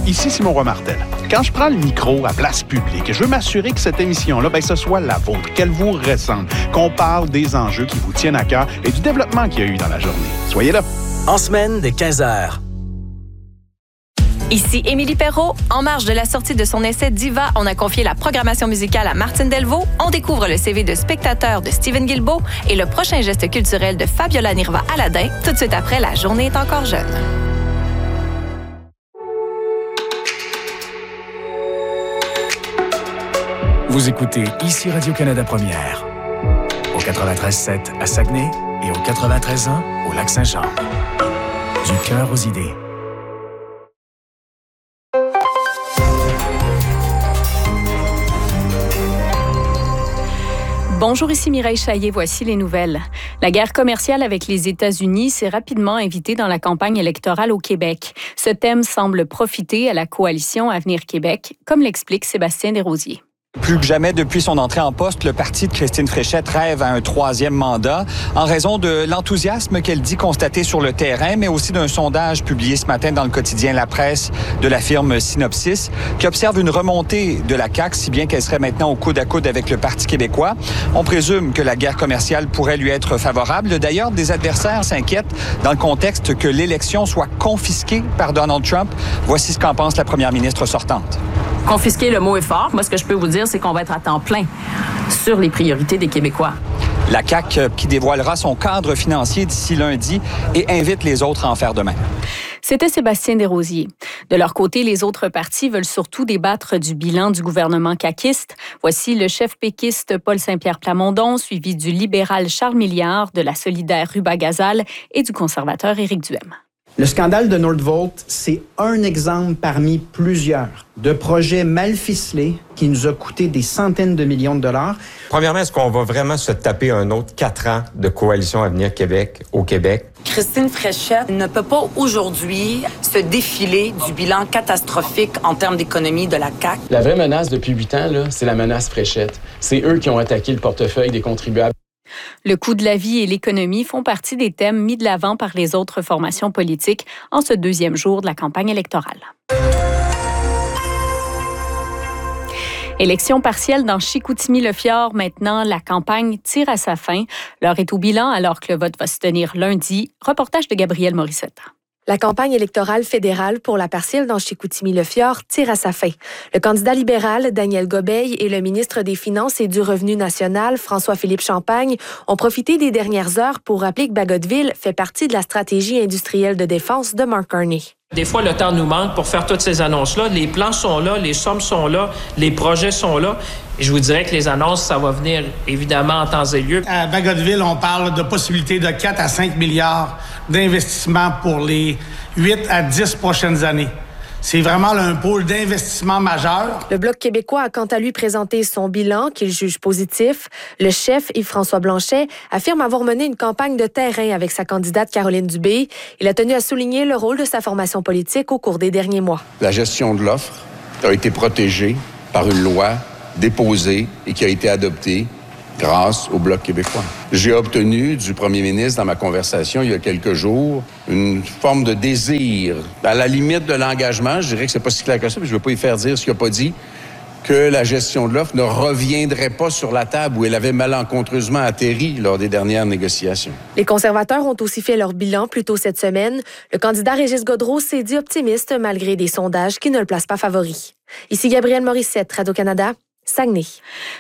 Ici Simon Roy-Martel. Quand je prends le micro à place publique, je veux m'assurer que cette émission-là, ce soit la vôtre, qu'elle vous ressemble, qu'on parle des enjeux qui vous tiennent à cœur et du développement qu'il y a eu dans la journée. Soyez là. En semaine dès 15h. Ici Émilie Perrault. En marge de la sortie de son essai Diva, on a confié la programmation musicale à Martine Delvaux. On découvre le CV de spectateur de Steven Guilbeault et le prochain geste culturel de Fabiola Nirva-Aladin, tout de suite après La journée est encore jeune. Vous écoutez ici Radio-Canada Première, au 93.7 à Saguenay et au 93.1 au Lac-Saint-Jean. Du cœur aux idées. Bonjour, ici Mireille Chaillet. Voici les nouvelles. La guerre commerciale avec les États-Unis s'est rapidement invitée dans la campagne électorale au Québec. Ce thème semble profiter à la coalition Avenir Québec, comme l'explique Sébastien Desrosiers. Plus que jamais depuis son entrée en poste, le parti de Christine Fréchette rêve à un troisième mandat en raison de l'enthousiasme qu'elle dit constater sur le terrain, mais aussi d'un sondage publié ce matin dans le quotidien La Presse de la firme Synopsis qui observe une remontée de la CAQ, si bien qu'elle serait maintenant au coude à coude avec le Parti québécois. On présume que la guerre commerciale pourrait lui être favorable. D'ailleurs, des adversaires s'inquiètent dans le contexte que l'élection soit confisquée par Donald Trump. Voici ce qu'en pense la première ministre sortante. Confisquer, le mot est fort. Moi, ce que je peux vous dire, c'est qu'on va être à temps plein sur les priorités des Québécois. La CAQ qui dévoilera son cadre financier d'ici lundi et invite les autres à en faire de même. C'était Sébastien Desrosiers. De leur côté, les autres partis veulent surtout débattre du bilan du gouvernement caquiste. Voici le chef péquiste Paul Saint-Pierre Plamondon, suivi du libéral Charles Milliard, de la solidaire Ruba Gazal et du conservateur Éric Duhem. Le scandale de Nordvolt, c'est un exemple parmi plusieurs de projets mal ficelés qui nous a coûté des centaines de millions de dollars. Premièrement, est-ce qu'on va vraiment se taper un autre 4 ans de coalition Avenir Québec au Québec? Christine Fréchette ne peut pas aujourd'hui se défiler du bilan catastrophique en termes d'économie de la CAQ. La vraie menace depuis 8 ans, c'est la menace Fréchette. C'est eux qui ont attaqué le portefeuille des contribuables. Le coût de la vie et l'économie font partie des thèmes mis de l'avant par les autres formations politiques en ce deuxième jour de la campagne électorale. Élection partielle dans Chicoutimi-Le-Fjord. Maintenant, la campagne tire à sa fin. L'heure est au bilan alors que le vote va se tenir lundi. Reportage de Gabrielle Morissette. La campagne électorale fédérale pour la partielle dans Chicoutimi-Le-Fjord tire à sa fin. Le candidat libéral, Daniel Gobeil, et le ministre des Finances et du Revenu national, François-Philippe Champagne, ont profité des dernières heures pour rappeler que Bagotville fait partie de la stratégie industrielle de défense de Mark Carney. Des fois, le temps nous manque pour faire toutes ces annonces-là. Les plans sont là, les sommes sont là, les projets sont là. Et je vous dirais que les annonces, ça va venir évidemment en temps et lieu. À Bagotville, on parle de possibilités de 4 à 5 milliards d'investissements pour les 8 à 10 prochaines années. C'est vraiment là, un pôle d'investissement majeur. Le Bloc québécois a quant à lui présenté son bilan qu'il juge positif. Le chef, Yves-François Blanchet, affirme avoir mené une campagne de terrain avec sa candidate Caroline Dubé. Il a tenu à souligner le rôle de sa formation politique au cours des derniers mois. La gestion de l'offre a été protégée par une loi déposée et qui a été adoptée grâce au Bloc québécois. J'ai obtenu du premier ministre, dans ma conversation il y a quelques jours, une forme de désir, à la limite de l'engagement. Je dirais que c'est pas si clair que ça, mais je ne veux pas y faire dire ce qu'il n'a pas dit, que la gestion de l'offre ne reviendrait pas sur la table où elle avait malencontreusement atterri lors des dernières négociations. Les conservateurs ont aussi fait leur bilan plus tôt cette semaine. Le candidat Régis Gaudreault s'est dit optimiste malgré des sondages qui ne le placent pas favori. Ici Gabrielle Morissette, Radio-Canada. Saguenay.